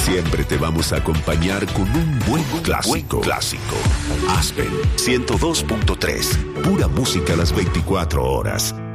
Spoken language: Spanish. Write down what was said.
Siempre te vamos a acompañar con un buen clásico. Aspen 102.3. Pura música a las 24 horas.